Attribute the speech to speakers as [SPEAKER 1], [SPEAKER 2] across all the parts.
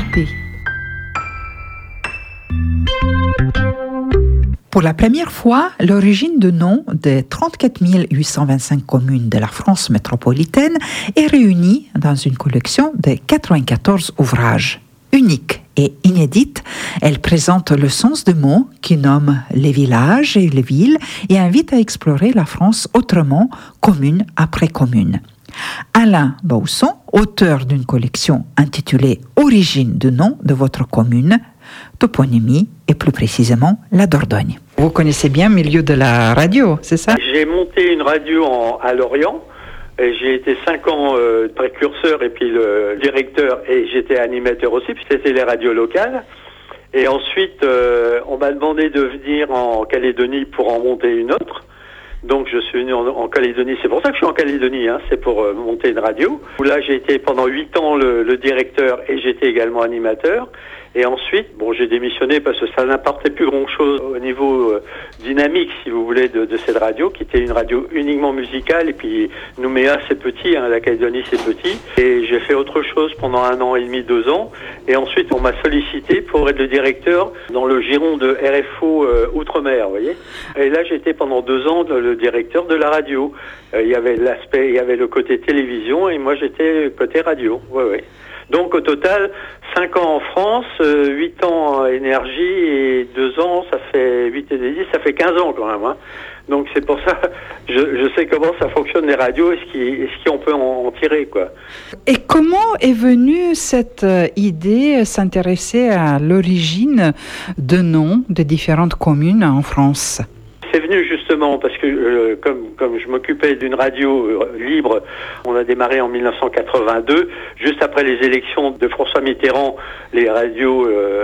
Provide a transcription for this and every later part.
[SPEAKER 1] écoutez. Pour la première fois, l'origine de nom des 34 825 communes de la France métropolitaine est réunie dans une collection de 94 ouvrages. Unique et inédite, elle présente le sens de mots qui nomment les villages et les villes et invite à explorer la France autrement, commune après commune. Alain Bausson, auteur d'une collection intitulée « Origine de nom de votre commune », toponymie et plus précisément la Dordogne. Vous connaissez bien le milieu de la radio, c'est ça?
[SPEAKER 2] J'ai monté une radio à Lorient. Et j'ai été 5 ans précurseur et puis le directeur, et j'étais animateur aussi, puis c'était les radios locales. Et ensuite, on m'a demandé de venir en Calédonie pour en monter une autre. Donc je suis venu en Calédonie, c'est pour ça que je suis en Calédonie, c'est pour monter une radio. Là j'ai été pendant 8 ans le directeur et j'étais également animateur. Et ensuite, j'ai démissionné parce que ça n'apportait plus grand-chose au niveau dynamique, si vous voulez, de cette radio, qui était une radio uniquement musicale. Et puis Nouméa, c'est petit, la Calédonie, c'est petit. Et j'ai fait autre chose pendant 1 an et demi, 2 ans. Et ensuite, on m'a sollicité pour être le directeur dans le giron de RFO Outre-mer, vous voyez. Et là, j'étais pendant 2 ans le directeur de la radio. Il y avait le côté télévision et moi, j'étais côté radio. Ouais. Donc au total, 5 ans en France, 8 ans en énergie et 2 ans, ça fait 8 et 10, ça fait 15 ans quand même. Donc c'est pour ça, je sais comment ça fonctionne les radios et ce qu'on peut en tirer, quoi.
[SPEAKER 1] Et comment est venue cette idée, s'intéresser à l'origine de noms de différentes communes en France ?
[SPEAKER 2] C'est venu justement parce que comme je m'occupais d'une radio libre, on a démarré en 1982, juste après les élections de François Mitterrand, les radios,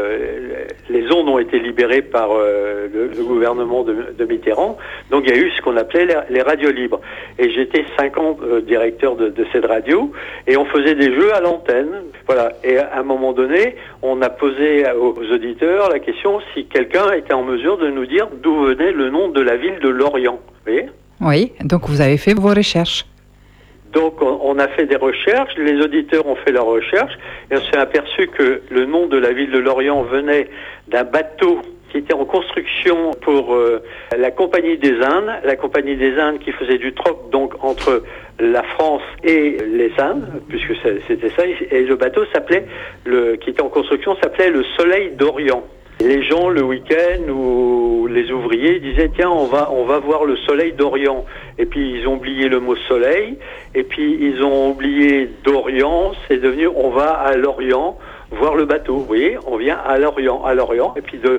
[SPEAKER 2] les ondes ont été libérées par le gouvernement de Mitterrand. Donc il y a eu ce qu'on appelait les radios libres. Et j'étais 5 ans directeur de cette radio et on faisait des jeux à l'antenne. Voilà. Et à un moment donné, on a posé aux auditeurs la question si quelqu'un était en mesure de nous dire d'où venait le nom de la ville de Lorient. Vous voyez ?
[SPEAKER 1] Oui, donc vous avez fait vos recherches.
[SPEAKER 2] Donc on a fait des recherches, les auditeurs ont fait leurs recherches et on s'est aperçu que le nom de la ville de Lorient venait d'un bateau qui était en construction pour la Compagnie des Indes qui faisait du troc donc entre la France et les Indes, puisque c'était ça, et le bateau qui était en construction s'appelait le Soleil d'Orient. Les gens, le week-end, ou les ouvriers disaient, tiens, on va voir le soleil d'Orient. Et puis, ils ont oublié le mot soleil. Et puis, ils ont oublié d'Orient. C'est devenu, on va à Lorient voir le bateau. Vous voyez, on vient à Lorient. Et puis, de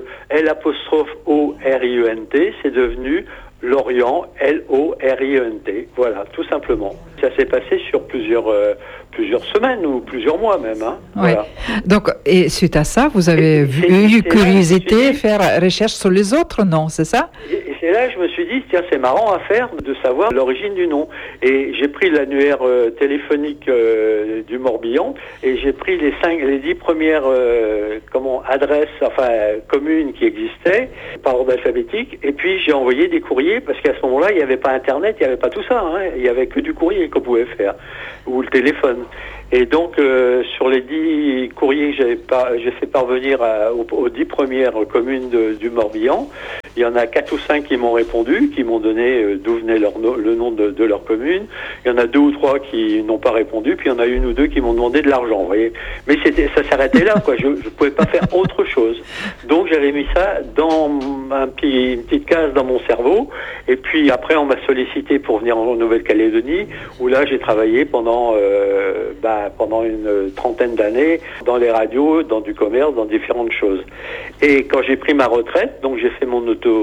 [SPEAKER 2] L''ORIENT, c'est devenu Lorient, L-O-R-I-E-N-T. Voilà, tout simplement. Ça s'est passé sur plusieurs semaines ou plusieurs mois même.
[SPEAKER 1] Oui. Voilà. Donc, et suite à ça, vous avez eu curiosité, faire recherche sur les autres noms, c'est ça?
[SPEAKER 2] Et c'est là que je me suis dit, tiens, c'est marrant à faire de savoir l'origine du nom. Et j'ai pris l'annuaire téléphonique du Morbihan et j'ai pris les 10 premières communes qui existaient par ordre alphabétique. Et puis j'ai envoyé des courriers parce qu'à ce moment-là, il n'y avait pas Internet, il n'y avait pas tout ça. Il n'y avait que du courrier qu'on pouvait faire ou le téléphone. Et donc, sur les 10 courriers que j'ai fait parvenir aux 10 premières communes du Morbihan, il y en a 4 ou 5 qui m'ont répondu, qui m'ont donné d'où venait le nom de leur commune. Il y en a 2 ou 3 qui n'ont pas répondu, puis il y en a 1 ou 2 qui m'ont demandé de l'argent, vous voyez. Mais ça s'arrêtait là, quoi. Je ne pouvais pas faire autre chose. Donc, j'avais mis ça dans une petite case dans mon cerveau. Et puis, après, on m'a sollicité pour venir en Nouvelle-Calédonie, où là, j'ai travaillé pendant une trentaine d'années dans les radios, dans du commerce, dans différentes choses. Et quand j'ai pris ma retraite, donc j'ai fait mon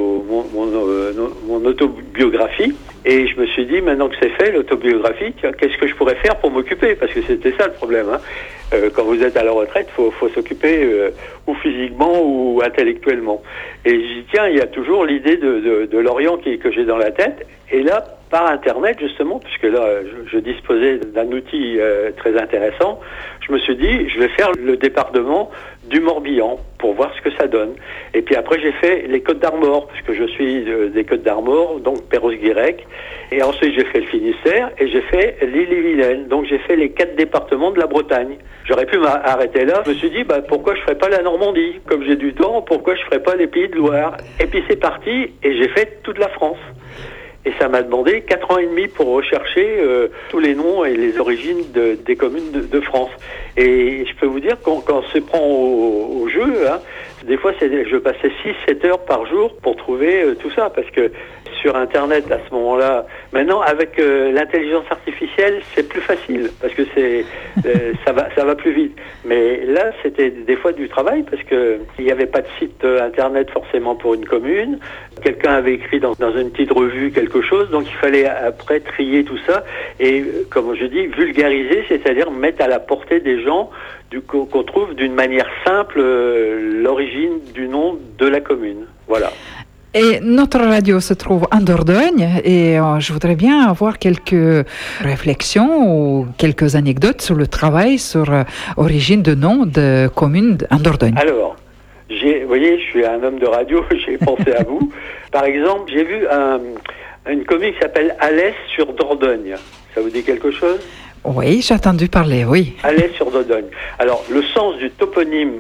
[SPEAKER 2] autobiographie, et je me suis dit, maintenant que c'est fait, l'autobiographie, qu'est-ce que je pourrais faire pour m'occuper? Parce que c'était ça le problème. Quand vous êtes à la retraite, faut s'occuper ou physiquement ou intellectuellement. Et je dis, tiens, il y a toujours l'idée de Lorient que j'ai dans la tête. Et là, par Internet, justement, puisque là, je disposais d'un outil très intéressant, je me suis dit, je vais faire le département du Morbihan pour voir ce que ça donne. Et puis après, j'ai fait les Côtes d'Armor, puisque je suis des Côtes d'Armor, donc Perros-Guirec. Et ensuite, j'ai fait le Finistère et j'ai fait l'Ille-et-Vilaine. Donc, j'ai fait les 4 départements de la Bretagne. J'aurais pu m'arrêter là. Je me suis dit, pourquoi je ferais pas la Normandie? Comme j'ai du temps, pourquoi je ferais pas les Pays de Loire? Et puis, c'est parti et j'ai fait toute la France. Et ça m'a demandé 4 ans et demi pour rechercher tous les noms et les origines des communes de France. Et je peux vous dire, quand on se prend au jeu, hein, des fois, je passais 6-7 heures par jour pour trouver tout ça. Parce que sur Internet, à ce moment-là, maintenant, avec l'intelligence artificielle, c'est plus facile. Parce que ça va plus vite. Mais là, c'était des fois du travail parce que il n'y avait pas de site Internet forcément pour une commune. Quelqu'un avait écrit dans une petite revue quelque chose, donc il fallait après trier tout ça et, comme je dis, vulgariser, c'est-à-dire mettre à la portée des gens qu'on trouve d'une manière simple l'origine du nom de la commune. Voilà.
[SPEAKER 1] Et notre radio se trouve en Dordogne et je voudrais bien avoir quelques réflexions ou quelques anecdotes sur le travail sur origine de nom de communes en Dordogne.
[SPEAKER 2] Alors, vous voyez, je suis un homme de radio, j'ai pensé à vous. Par exemple, j'ai vu une commune qui s'appelle Alès sur Dordogne. Ça vous dit quelque chose?
[SPEAKER 1] Oui, j'ai entendu parler, oui.
[SPEAKER 2] Alès sur Dordogne. Alors, le sens du toponyme,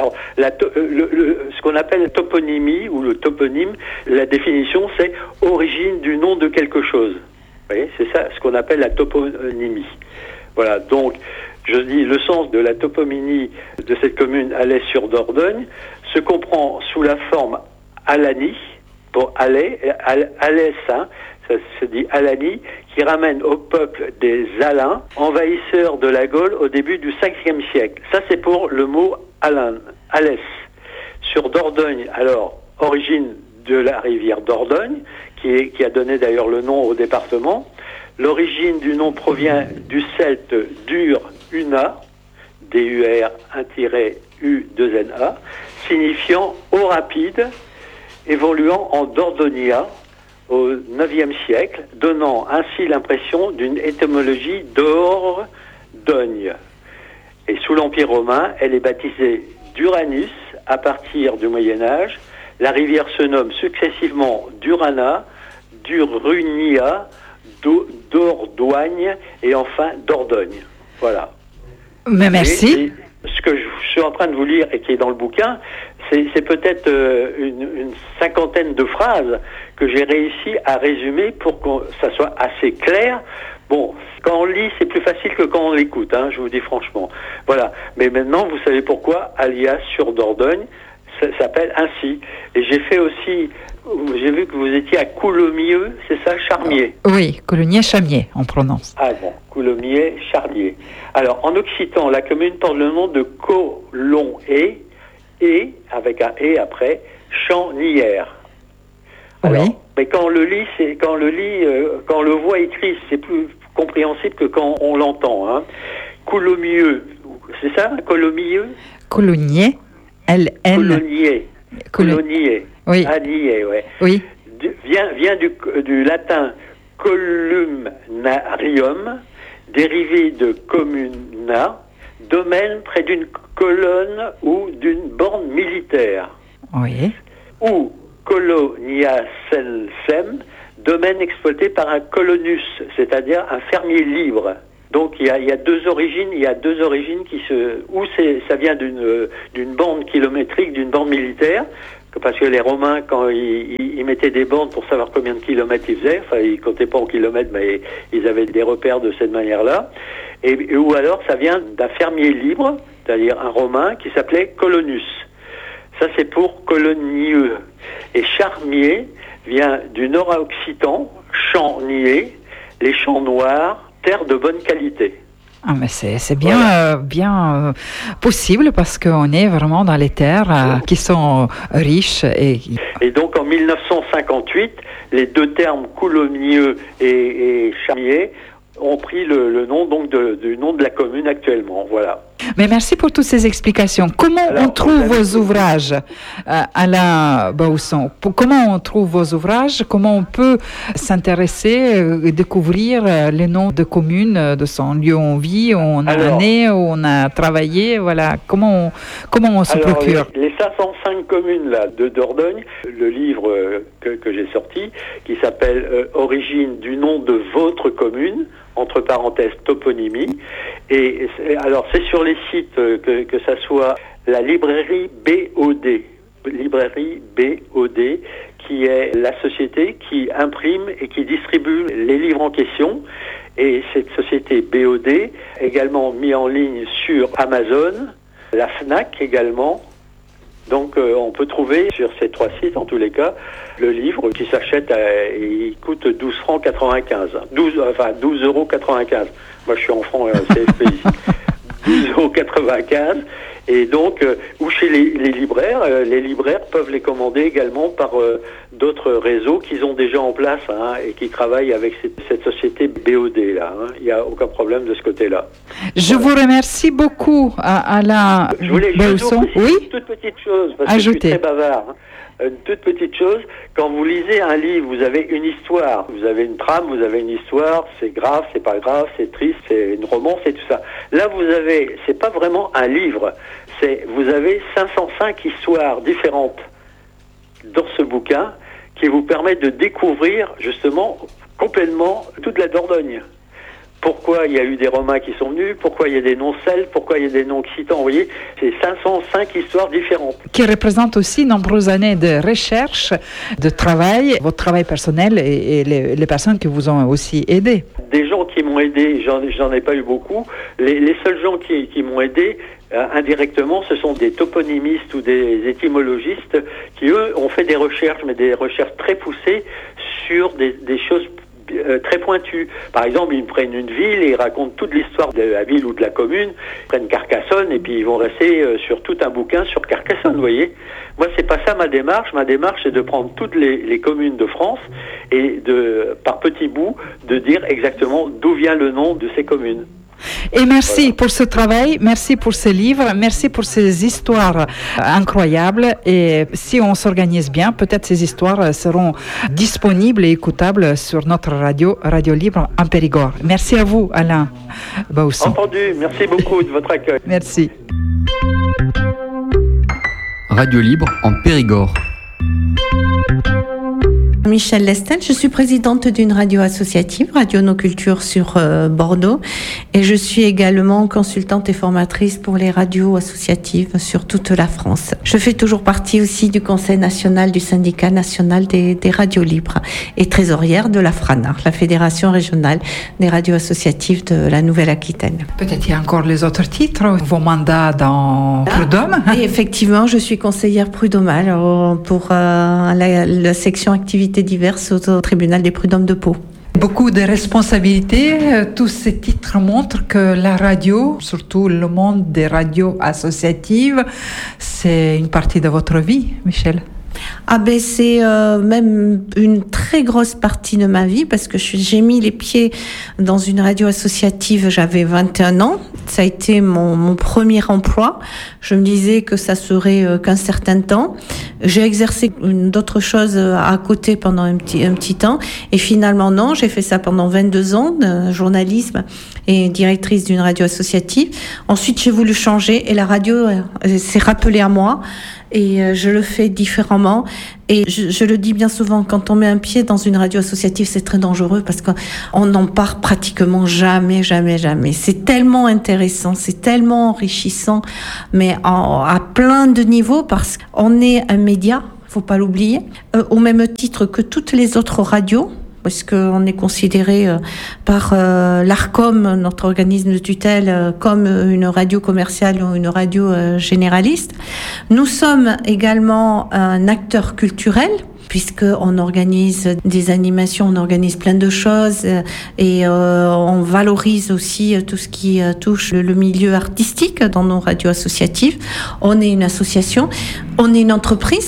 [SPEAKER 2] ce qu'on appelle la toponymie ou le toponyme, la définition, c'est origine du nom de quelque chose. Vous voyez, c'est ça, ce qu'on appelle la toponymie. Voilà, donc, je dis, le sens de la toponymie de cette commune Alès sur Dordogne se comprend sous la forme Alani, pour Alès, hein, ça se dit Alani, qui ramène au peuple des Alains, envahisseurs de la Gaule au début du 5e siècle. Ça, c'est pour le mot Alès. Sur Dordogne, alors, origine de la rivière Dordogne, qui a donné d'ailleurs le nom au département. L'origine du nom provient du celte dur Una, D-U-R 1-U-2-N-A, signifiant eau rapide, évoluant en Dordonia au IXe siècle, donnant ainsi l'impression d'une étymologie d'Ordogne. Et sous l'Empire romain, elle est baptisée d'Uranus à partir du Moyen-Âge. La rivière se nomme successivement Durana, Durunia, Dordogne et enfin Dordogne. Voilà.
[SPEAKER 1] Mais merci.
[SPEAKER 2] Et ce que je suis en train de vous lire et qui est dans le bouquin, c'est peut-être une cinquantaine de phrases que j'ai réussi à résumer pour que ça soit assez clair. Bon, quand on lit, c'est plus facile que quand on l'écoute, hein, je vous dis franchement. Voilà. Mais maintenant, vous savez pourquoi Alias sur Dordogne s'appelle ainsi. Et j'ai fait aussi, j'ai vu que vous étiez à Coulommiers, c'est ça, Charmier?
[SPEAKER 1] Oui, Coulommiers-Charmier, on prononce.
[SPEAKER 2] Ah bon, Coulommiers-Charmier. Alors, en occitan, la commune porte le nom de Colon-et, avec un et après, Champ-Nières. Alors,
[SPEAKER 1] oui.
[SPEAKER 2] Mais quand on le voit écrit, c'est plus compréhensible que quand on l'entend. Hein. Coulommiers, c'est ça, Coulommiers?
[SPEAKER 1] Coulommiers, L-N.
[SPEAKER 2] Coulommiers.
[SPEAKER 1] Oui.
[SPEAKER 2] Anier, ouais.
[SPEAKER 1] Oui.
[SPEAKER 2] Vient du latin columnarium, dérivé de communa, domaine près d'une colonne ou d'une borne militaire.
[SPEAKER 1] Oui.
[SPEAKER 2] Ou colonia censem, domaine exploité par un colonus, c'est-à-dire un fermier libre. Donc il y a deux origines, ça vient d'une bande kilométrique, d'une bande militaire, parce que les Romains, quand ils mettaient des bandes pour savoir combien de kilomètres ils faisaient, enfin ils comptaient pas en kilomètres, mais ils avaient des repères de cette manière-là, ou alors ça vient d'un fermier libre, c'est-à-dire un Romain qui s'appelait colonus. Ça c'est pour colonieux. Et charmier vient du nord-occitan, champ-nier, les champs noirs, terre de bonne qualité.
[SPEAKER 1] Ah, mais c'est bien, bien possible parce qu'on est vraiment dans les terres qui sont riches.
[SPEAKER 2] Et donc en 1958, les deux termes Coulommiers et Charmier ont pris le nom donc du nom de la commune actuellement. Voilà.
[SPEAKER 1] Mais merci pour toutes ces explications. Comment on trouve vos ouvrages, Alain Bausson? Comment on trouve vos ouvrages? Comment on peut s'intéresser, découvrir les noms de communes, de son lieu où on vit, où on a né, où on a travaillé? Voilà. Comment on se procure?
[SPEAKER 2] Les 505 communes là, de Dordogne, le livre que j'ai sorti, qui s'appelle Origine du nom de votre commune, entre parenthèses toponymie. Et alors c'est sur les sites que ça soit la librairie BOD, qui est la société qui imprime et qui distribue les livres en question. Et cette société BOD, également mis en ligne sur Amazon, la FNAC également. Donc on peut trouver sur ces 3 sites, en tous les cas, le livre qui s'achète, il coûte 12 francs 95. 12,95 euros. Moi je suis en francs CFP ici. 12,95 €. Et donc, ou chez les libraires peuvent les commander également par d'autres réseaux qu'ils ont déjà en place et qui travaillent avec cette société BOD là. Il n'y a aucun problème de ce côté-là.
[SPEAKER 1] Je vous remercie beaucoup, Alain Bausson.
[SPEAKER 2] Je voulais juste une toute petite chose, parce que je suis très bavard. Une toute petite chose, quand vous lisez un livre, vous avez une histoire, vous avez une trame, vous avez une histoire, c'est grave, c'est pas grave, c'est triste, c'est une romance et tout ça. Là, c'est pas vraiment un livre, vous avez 505 histoires différentes dans ce bouquin qui vous permettent de découvrir justement complètement toute la Dordogne. Pourquoi il y a eu des Romains qui sont venus, pourquoi il y a des noms celtes, pourquoi il y a des noms occitans, vous voyez, c'est 505 histoires différentes.
[SPEAKER 1] Qui représentent aussi nombreuses années de recherche, de travail, votre travail personnel et les personnes qui vous ont aussi aidé.
[SPEAKER 2] Des gens qui m'ont aidé, j'en ai pas eu beaucoup. Les seuls gens qui m'ont aidé, indirectement, ce sont des toponymistes ou des étymologistes qui, eux, ont fait des recherches, mais des recherches très poussées sur des choses très pointu. Par exemple, ils prennent une ville et ils racontent toute l'histoire de la ville ou de la commune, ils prennent Carcassonne et puis ils vont rester sur tout un bouquin sur Carcassonne, vous voyez. Moi, c'est pas ça ma démarche. Ma démarche, c'est de prendre toutes les communes de France et par petits bouts, de dire exactement d'où vient le nom de ces communes.
[SPEAKER 1] Et merci pour ce travail, merci pour ce livre, merci pour ces histoires incroyables. Et si on s'organise bien, peut-être ces histoires seront disponibles et écoutables sur notre Radio Libre en Périgord. Merci à vous, Alain Bausson.
[SPEAKER 2] Entendu, merci beaucoup de votre accueil.
[SPEAKER 1] Merci.
[SPEAKER 3] Radio Libre en Périgord.
[SPEAKER 4] Michèle Lestel, je suis présidente d'une radio associative, Radio Nos Cultures sur Bordeaux, et je suis également consultante et formatrice pour les radios associatives sur toute la France. Je fais toujours partie aussi du Conseil national du syndicat national des radios libres et trésorière de la FRANAR, la Fédération régionale des radios associatives de la Nouvelle-Aquitaine.
[SPEAKER 1] Peut-être il y a encore les autres titres, vos mandats dans Prud'homme.
[SPEAKER 4] Et effectivement, je suis conseillère prud'homale pour la section activités diverses au tribunal des prud'hommes de Pau.
[SPEAKER 1] Beaucoup de responsabilités. Tous ces titres montrent que la radio, surtout le monde des radios associatives, c'est une partie de votre vie, Michèle.
[SPEAKER 4] C'est même une très grosse partie de ma vie parce que j'ai mis les pieds dans une radio associative, j'avais 21 ans. Ça a été mon premier emploi. Je me disais que ça serait qu'un certain temps. J'ai exercé d'autres choses à côté pendant un petit temps. Et finalement, non, j'ai fait ça pendant 22 ans, de journalisme et directrice d'une radio associative. Ensuite, j'ai voulu changer et la radio s'est rappelée à moi. Et je le fais différemment. Et je le dis bien souvent, quand on met un pied dans une radio associative, c'est très dangereux parce qu'on n'en part pratiquement jamais. C'est tellement intéressant, c'est tellement enrichissant, mais à plein de niveaux parce qu'on est un média, faut pas l'oublier, au même titre que toutes les autres radios. Parce qu'on est considéré par l'ARCOM, notre organisme de tutelle, comme une radio commerciale ou une radio généraliste. Nous sommes également un acteur culturel, puisqu'on organise des animations, on organise plein de choses et on valorise aussi tout ce qui touche le milieu artistique dans nos radios associatives. On est une association, on est une entreprise,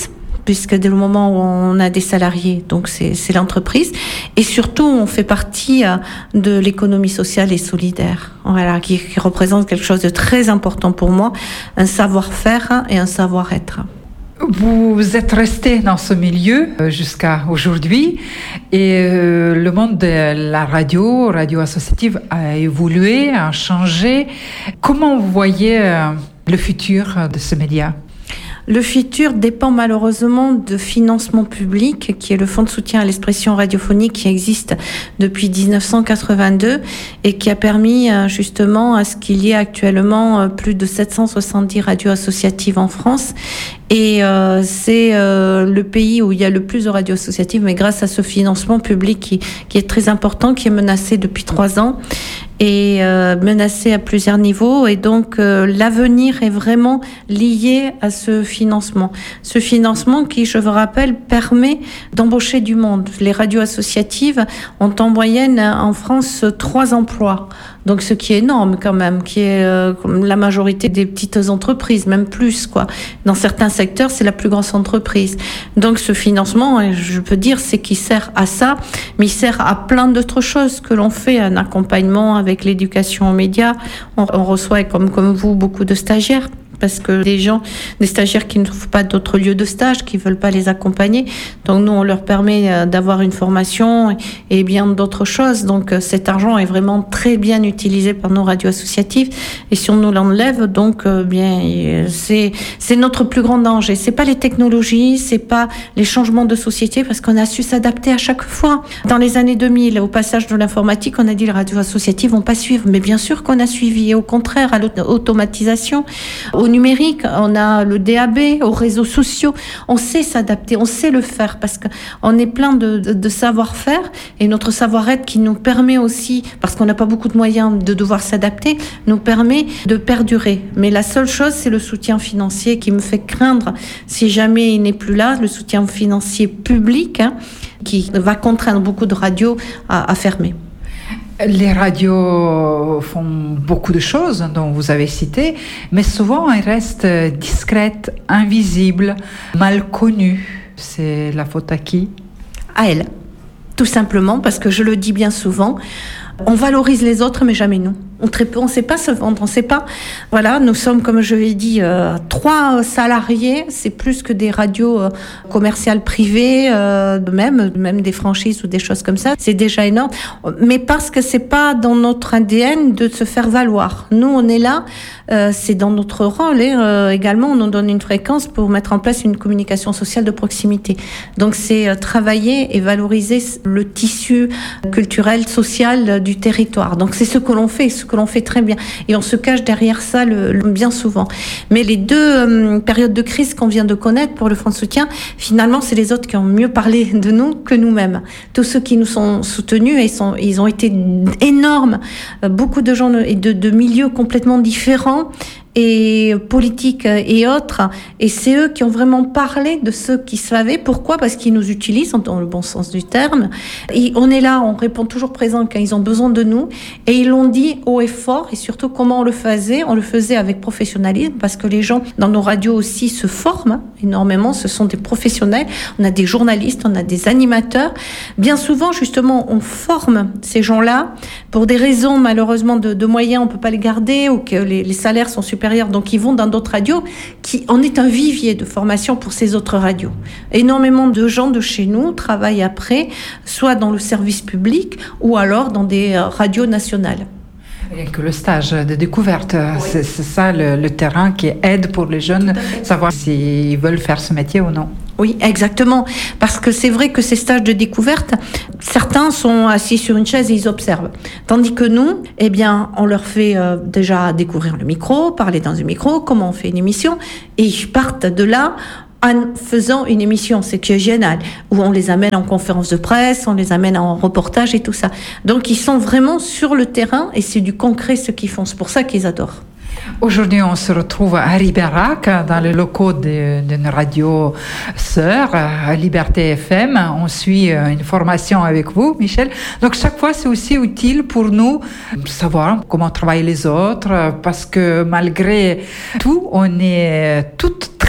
[SPEAKER 4] puisque dès le moment où on a des salariés, donc c'est l'entreprise. Et surtout, on fait partie de l'économie sociale et solidaire, voilà, qui représente quelque chose de très important pour moi, un savoir-faire et un savoir-être.
[SPEAKER 1] Vous êtes resté dans ce milieu jusqu'à aujourd'hui et le monde de la radio associative a évolué, a changé. Comment vous voyez le futur de ce média ?
[SPEAKER 4] Le futur dépend malheureusement de financement public, qui est le Fonds de soutien à l'expression radiophonique qui existe depuis 1982 et qui a permis justement à ce qu'il y ait actuellement plus de 770 radios associatives en France. Et c'est le pays où il y a le plus de radios associatives, mais grâce à ce financement public qui est très important, qui est menacé depuis 3 ans et menacé à plusieurs niveaux. Et donc l'avenir est vraiment lié à ce financement. Ce financement qui, je vous rappelle, permet d'embaucher du monde. Les radios associatives ont en moyenne en France 3 emplois. Donc ce qui est énorme quand même, qui est la majorité des petites entreprises, même plus quoi. Dans certains secteurs, c'est la plus grosse entreprise. Donc ce financement, je peux dire, c'est qu'il sert à ça, mais il sert à plein d'autres choses que l'on fait, un accompagnement avec l'éducation aux médias. On reçoit, comme vous, beaucoup de stagiaires. Parce que des stagiaires qui ne trouvent pas d'autres lieux de stage, qui veulent pas les accompagner. Donc nous, on leur permet d'avoir une formation et bien d'autres choses. Donc cet argent est vraiment très bien utilisé par nos radios associatives. Et si on nous l'enlève, donc c'est notre plus grand danger. C'est pas les technologies, c'est pas les changements de société, parce qu'on a su s'adapter à chaque fois. Dans les années 2000, au passage de l'informatique, on a dit les radios associatives vont pas suivre. Mais bien sûr qu'on a suivi. Et au contraire, à l'automatisation, au numérique, on a le DAB, aux réseaux sociaux. On sait s'adapter, on sait le faire parce qu'on est plein de savoir-faire et notre savoir-être qui nous permet aussi, parce qu'on n'a pas beaucoup de moyens de devoir s'adapter, nous permet de perdurer. Mais la seule chose, c'est le soutien financier qui me fait craindre, si jamais il n'est plus là, le soutien financier public qui va contraindre beaucoup de radios à fermer.
[SPEAKER 1] Les radios font beaucoup de choses dont vous avez cité, mais souvent elles restent discrètes, invisibles, mal connues. C'est la faute à qui ?
[SPEAKER 4] À elles. Tout simplement parce que je le dis bien souvent, on valorise les autres mais jamais nous. On ne sait pas se vendre, on ne sait pas. Voilà, nous sommes, comme je l'ai dit, 3 salariés. C'est plus que des radios commerciales privées, même des franchises ou des choses comme ça. C'est déjà énorme. Mais parce que c'est pas dans notre ADN de se faire valoir. Nous, on est là, c'est dans notre rôle. Et également, on nous donne une fréquence pour mettre en place une communication sociale de proximité. Donc, c'est travailler et valoriser le tissu culturel, social du territoire. Donc, c'est ce que l'on fait, ce que l'on fait très bien. Et on se cache derrière ça bien souvent. Mais les 2 périodes de crise qu'on vient de connaître pour le Fonds de soutien, finalement, c'est les autres qui ont mieux parlé de nous que nous-mêmes. Tous ceux qui nous sont soutenus, ils ont été énormes. Beaucoup de gens et de milieux complètement différents et politiques et autres. Et c'est eux qui ont vraiment parlé de ceux qui savaient. Pourquoi ? Parce qu'ils nous utilisent, dans le bon sens du terme. Et on est là, on répond toujours présent quand ils ont besoin de nous. Et ils l'ont dit haut et fort. Et surtout, comment on le faisait ? On le faisait avec professionnalisme, parce que les gens dans nos radios aussi se forment énormément. Ce sont des professionnels. On a des journalistes, on a des animateurs. Bien souvent, justement, on forme ces gens-là pour des raisons, malheureusement, de moyens. On peut pas les garder ou que les salaires sont supérieurs. Donc ils vont dans d'autres radios on est un vivier de formation pour ces autres radios. Énormément de gens de chez nous travaillent après, soit dans le service public ou alors dans des radios nationales.
[SPEAKER 1] Rien que le stage de découverte, oui. C'est ça le terrain qui aide pour les jeunes, savoir s'ils veulent faire ce métier ou non.
[SPEAKER 4] Oui, exactement. Parce que c'est vrai que ces stages de découverte, certains sont assis sur une chaise et ils observent. Tandis que nous, on leur fait déjà découvrir le micro, parler dans un micro, comment on fait une émission, et ils partent de là en faisant une émission, c'est qui est génial, où on les amène en conférence de presse, on les amène en reportage et tout ça. Donc ils sont vraiment sur le terrain et c'est du concret ce qu'ils font. C'est pour ça qu'ils adorent.
[SPEAKER 1] Aujourd'hui, on se retrouve à Ribérac, dans les locaux d'une radio sœur, à Liberté FM. On suit une formation avec vous, Michel. Donc, chaque fois, c'est aussi utile pour nous savoir comment travaillent les autres, parce que malgré tout, on est toutes très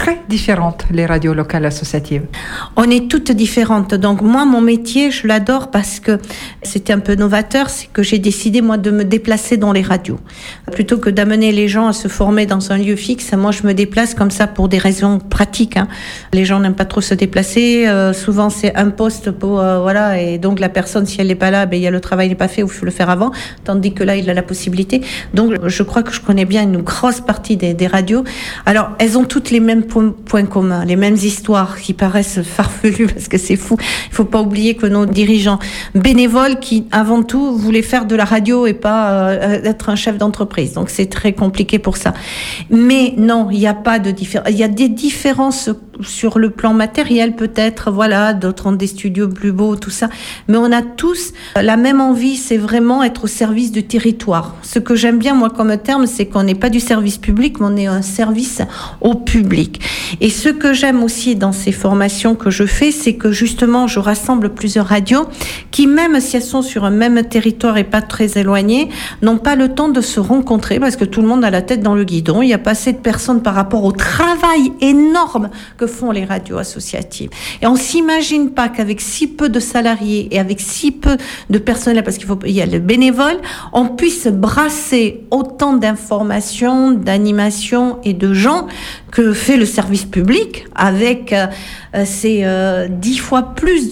[SPEAKER 1] très différentes, les radios locales associatives.
[SPEAKER 4] On est toutes différentes. Donc moi, mon métier, je l'adore parce que c'était un peu novateur, c'est que j'ai décidé, moi, de me déplacer dans les radios. Plutôt que d'amener les gens à se former dans un lieu fixe, moi, je me déplace comme ça pour des raisons pratiques. Les gens n'aiment pas trop se déplacer. Souvent, c'est un poste pour... voilà. Et donc, la personne, si elle n'est pas là, il y a le travail n'est pas fait ou il faut le faire avant. Tandis que là, il a la possibilité. Donc, je crois que je connais bien une grosse partie des radios. Alors, elles ont toutes les mêmes points communs, les mêmes histoires qui paraissent farfelues parce que c'est fou. Il faut pas oublier que nos dirigeants bénévoles qui, avant tout, voulaient faire de la radio et pas être un chef d'entreprise. Donc, c'est très compliqué pour ça. Mais non, il n'y a pas de différence. Il y a des différences sur le plan matériel peut-être, voilà, d'autres ont des studios plus beaux, tout ça. Mais on a tous la même envie, c'est vraiment être au service du territoire. Ce que j'aime bien, moi, comme terme, c'est qu'on n'est pas du service public, mais on est un service au public. Et ce que j'aime aussi dans ces formations que je fais, c'est que justement, je rassemble plusieurs radios qui, même si elles sont sur un même territoire et pas très éloignées, n'ont pas le temps de se rencontrer parce que tout le monde a la tête dans le guidon. Il n'y a pas assez de personnes par rapport au travail énorme que font les radios associatives. Et on s'imagine pas qu'avec si peu de salariés et avec si peu de personnel, parce qu'il y a le bénévole, on puisse brasser autant d'informations, d'animations et de gens que fait le service public avec ces 10 fois plus,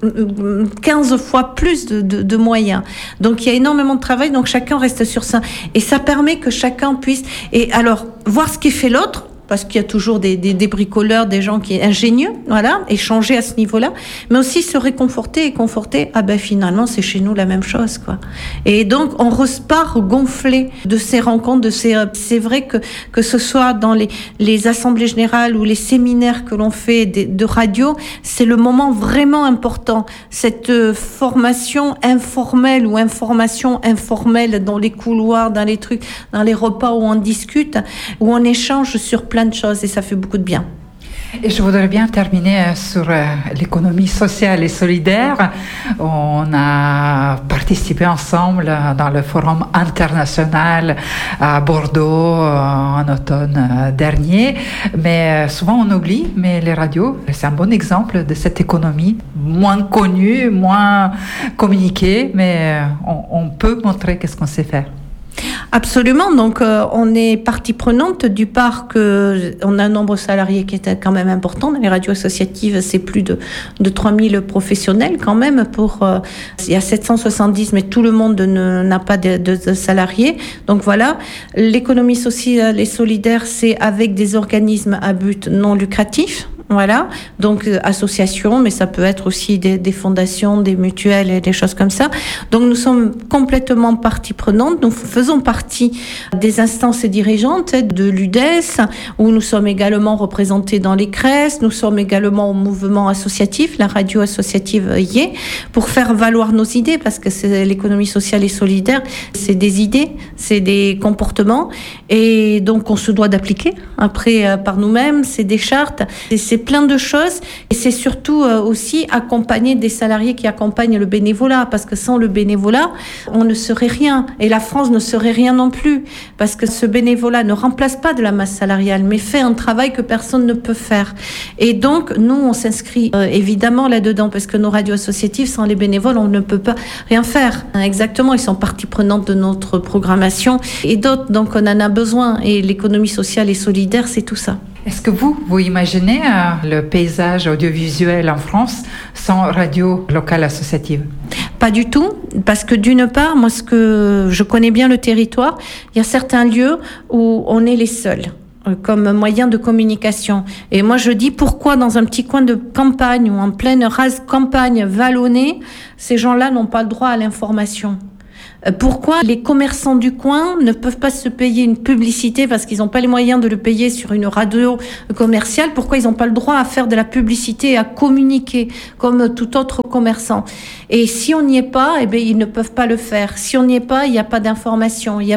[SPEAKER 4] 15 fois plus de moyens. Donc il y a énormément de travail, donc chacun reste sur ça. Et ça permet que chacun puisse, et alors, voir ce qu'est fait l'autre, parce qu'il y a toujours des bricoleurs, des gens qui sont ingénieux, voilà, échanger à ce niveau-là, mais aussi se réconforter et conforter, finalement, c'est chez nous la même chose, quoi. Et donc, on repart gonflé de ces rencontres, c'est vrai que ce soit dans les assemblées générales ou les séminaires que l'on fait de radio, c'est le moment vraiment important. Cette formation informelle ou information informelle dans les couloirs, dans les trucs, dans les repas où on discute, où on échange sur plein de choses et ça fait beaucoup de bien.
[SPEAKER 1] Et je voudrais bien terminer sur l'économie sociale et solidaire. On a participé ensemble dans le forum international à Bordeaux en automne dernier. Mais souvent on oublie, mais les radios, c'est un bon exemple de cette économie moins connue, moins communiquée, mais on peut montrer qu'est-ce qu'on sait faire.
[SPEAKER 4] Absolument, donc on est partie prenante du part que on a un nombre de salariés qui est quand même important. Dans les radios associatives, c'est plus de 3000 professionnels quand même. Il y a 770, mais tout le monde n'a pas de salariés. Donc voilà, l'économie sociale et solidaire, c'est avec des organismes à but non lucratif. Voilà, donc associations, mais ça peut être aussi des fondations, des mutuelles et des choses comme ça. Donc nous sommes complètement partie prenante. Nous faisons partie des instances dirigeantes de l'UDES, où nous sommes également représentés dans les CRES. Nous sommes également au mouvement associatif, la radio associative y est, pour faire valoir nos idées, parce que c'est l'économie sociale et solidaire, c'est des idées, c'est des comportements, et donc on se doit d'appliquer. Après, par nous-mêmes, c'est des chartes, c'est plein de choses, et c'est surtout aussi accompagner des salariés qui accompagnent le bénévolat, parce que sans le bénévolat, on ne serait rien, et la France ne serait rien non plus, parce que ce bénévolat ne remplace pas de la masse salariale, mais fait un travail que personne ne peut faire. Et donc, nous, on s'inscrit évidemment là-dedans, parce que nos radios associatives, sans les bénévoles, on ne peut pas rien faire. Exactement, ils sont partie prenante de notre programmation, et d'autres, donc on en a besoin, et l'économie sociale et solidaire, c'est tout ça.
[SPEAKER 1] Est-ce que vous imaginez le paysage audiovisuel en France sans radio locale associative ?
[SPEAKER 4] Pas du tout, parce que d'une part, moi, ce que je connais bien le territoire, il y a certains lieux où on est les seuls comme moyen de communication. Et moi, je dis pourquoi dans un petit coin de campagne ou en pleine rase campagne vallonnée, ces gens-là n'ont pas le droit à l'information. Pourquoi les commerçants du coin ne peuvent pas se payer une publicité parce qu'ils n'ont pas les moyens de le payer sur une radio commerciale? Pourquoi ils n'ont pas le droit à faire de la publicité et à communiquer comme tout autre commerçant? Et si on n'y est pas, ils ne peuvent pas le faire. Si on n'y est pas, il n'y a pas d'information, il n'y a